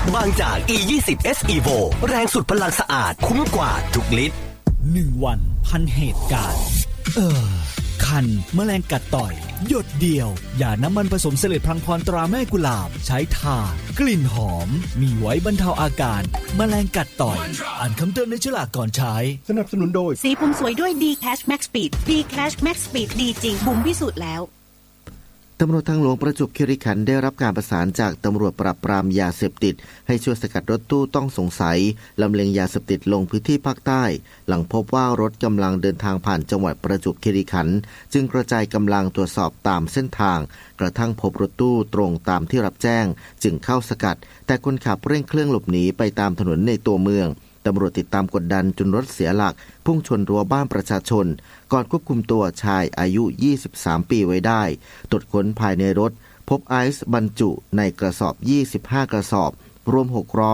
บางจาก E20 S Evo แรงสุดพลังสะอาดคุ้มกว่าทุกลิตร 1 วันพันเหตุการณ์คันแมลงกัดต่อยหยดเดียวยาน้ำมันผสมเสลดพลังพรตราแม่กุหลาบใช้ทากลิ่นหอมมีไว้บรรเทาอาการแมลงกัดต่อยอ่านคำเตือนในฉลากก่อนใช้สนับสนุนโดยสีผมสวยด้วย D-Cash Max Speed D-Cash Max Speed ดีจริงบุ๋มพิสูจน์แล้วตำรวจทางหลวงประจวบคีรีขันธ์ได้รับการประสานจากตำรวจปราบปรามยาเสพติดให้ช่วยสกัดรถตู้ต้องสงสัยลำเลียงยาเสพติดลงพื้นที่ภาคใต้หลังพบว่ารถกำลังเดินทางผ่านจังหวัดประจวบคีรีขันธ์จึงกระจายกำลังตรวจสอบตามเส้นทางกระทั่งพบรถตู้ตรงตามที่รับแจ้งจึงเข้าสกัดแต่คนขับเร่งเครื่องหลบหนีไปตามถนนในตัวเมืองตำรวจติดตามกดดันจนรถเสียหลักพุ่งชนรั้วบ้านประชาชนก่อนควบคุมตัวชายอายุ23ปีไว้ได้ตรวจค้นภายในรถพบไอซ์บรรจุในกระสอบ25กระสอบรวม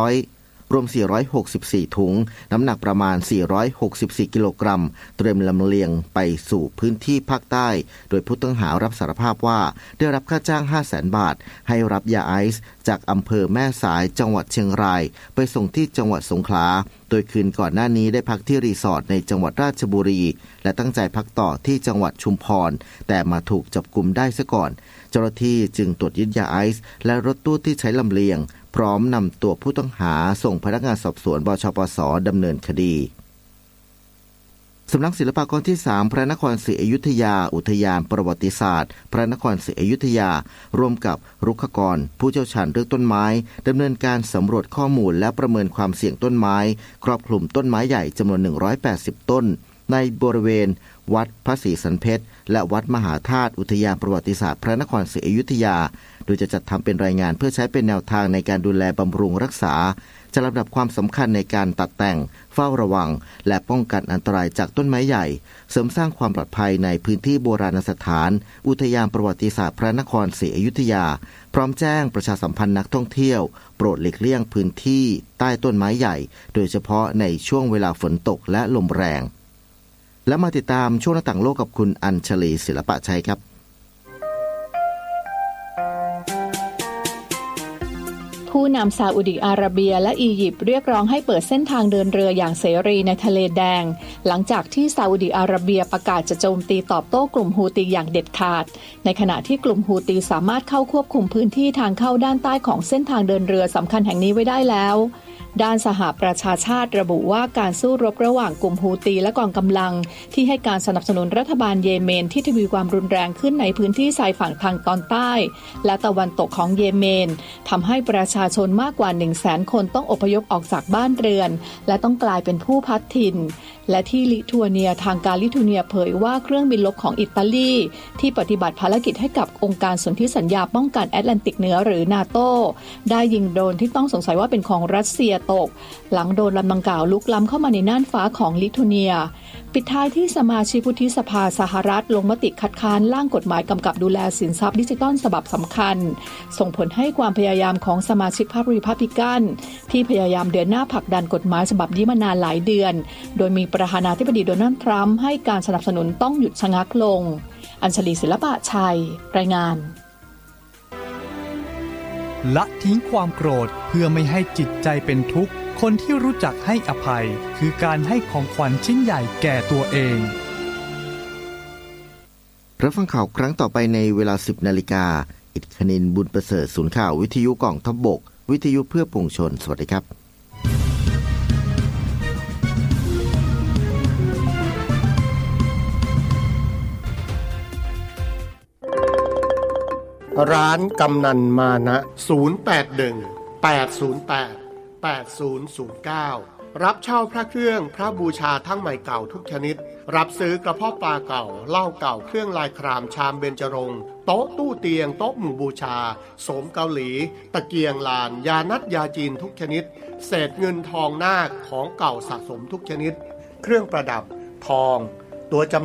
464ถุงน้ำหนักประมาณ464กิโลกรัมเตรียมลำเลียงไปสู่พื้นที่ภาคใต้โดยผู้ต้องหารับสารภาพว่าได้รับค่าจ้าง 500,000 บาทให้รับยาไอซ์จากอำเภอแม่สายจังหวัดเชียงรายไปส่งที่จังหวัดสงขลาโดยคืนก่อนหน้านี้ได้พักที่รีสอร์ทในจังหวัดราชบุรีและตั้งใจพักต่อที่จังหวัดชุมพรแต่มาถูกจับกุมได้ซะก่อนเจ้าหน้าที่จึงตรวจยึดยาไอซ์และรถตู้ที่ใช้ลำเลียงพร้อมนำตัวผู้ต้องหาส่งพนักงานสอบสวนบชปส.ดำเนินคดีสำนักศิลปากรที่ 3 พระนครศรีอยุธยาอุทยานประวัติศาสตร์พระนครศรีอยุธยาร่วมกับรุกขกรผู้เชี่ยวชาญเรื่องต้นไม้ดำเนินการสำรวจข้อมูลและประเมินความเสี่ยงต้นไม้ครอบคลุมต้นไม้ใหญ่จำนวน180ต้นในบริเวณวัดพระศรีสันเพชรและวัดมหาธาตุอุทยานประวัติศาสตร์พระนครศรีอยุธยาโดยจะจัดทำเป็นรายงานเพื่อใช้เป็นแนวทางในการดูแลบำรุงรักษาจะลำดับความสำคัญในการตัดแต่งเฝ้าระวังและป้องกันอันตรายจากต้นไม้ใหญ่เสริมสร้างความปลอดภัยในพื้นที่โบราณสถานอุทยานประวัติศาสตร์พระนครศรีอยุธยาพร้อมแจ้งประชาสัมพันธ์นักท่องเที่ยวโปรดหลีกเลี่ยงพื้นที่ใต้ต้นไม้ใหญ่โดยเฉพาะในช่วงเวลาฝนตกและลมแรงและมาติดตามช่วงหน้าต่างโลกกับคุณอัญชลีศิลปะชัยครับผู้นำซาอุดิอาระเบียและอียิปต์เรียกร้องให้เปิดเส้นทางเดินเรืออย่างเสรีในทะเลแดงหลังจากที่ซาอุดิอาระเบียประกาศจะโจมตีตอบโต้กลุ่มฮูตีอย่างเด็ดขาดในขณะที่กลุ่มฮูตีสามารถเข้าควบคุมพื้นที่ทางเข้าด้านใต้ของเส้นทางเดินเรือสำคัญแห่งนี้ไว้ได้แล้วด้านสหประชาชาติระบุว่าการสู้รบระหว่างกลุ่มฮูตีและกองกำลังที่ให้การสนับสนุนรัฐบาลเยเมนที่ทวีความรุนแรงขึ้นในพื้นที่ชายฝั่งทางตอนใต้และตะวันตกของเยเมนทำให้ประชาชนมากกว่า 100,000 คนต้องอพยพออกจากบ้านเรือนและต้องกลายเป็นผู้พลัดถิ่นและที่ลิทัวเนียทางการลิทัวเนียเผยว่าเครื่องบินรบของอิตาลีที่ปฏิบัติภารกิจให้กับองค์การสนธิสัญญาป้องกันแอตแลนติกเหนือหรือนาโตได้ยิงโดรนที่ต้องสงสัยว่าเป็นของรัสเซียตกหลังโดนลำดังกล่าวลุกล้ำเข้ามาในน่านฟ้าของลิทัวเนียปิดท้ายที่สมาชิกวุฒิสภาสหรัฐลงมติคัดค้านร่างกฎหมายกำกับดูแลสินทรัพย์ดิจิทัลฉบับสำคัญส่งผลให้ความพยายามของสมาชิกพรรครีพับลิกันที่พยายามเดินหน้าผลักดันกฎหมายฉบับนี้มานานหลายเดือนโดยมีประธานาธิบดีโดนัลด์ทรัมป์ให้การสนับสนุนต้องหยุดชะงักลงอัญชลีศิลปะชัยรายงานละทิ้งความโกรธเพื่อไม่ให้จิตใจเป็นทุกข์คนที่รู้จักให้อภัยคือการให้ของขวัญชิ้นใหญ่แก่ตัวเองรับฟังข่าวครั้งต่อไปในเวลา 10 นาฬิกาอิทคณินบุญประเสริฐศูนย์ข่าววิทยุกองทัพบกวิทยุเพื่อปวงชนสวัสดีครับร้านกำนันมานะ081-808-8009รับเช่าพระเครื่องพระบูชาทั้งใหม่เก่าทุกชนิดรับซื้อกระเพาะปลาเก่าเหล้าเก่าเครื่องลายครามชามเบญจรงค์โต๊ะตู้เตียงโต๊ะหมู่บูชาโสมเกาหลีตะเกียงลานยานัดยาจีนทุกชนิดเศษเงินทองนาคของเก่าสะสมทุกชนิดเครื่องประดับทองตัวจำ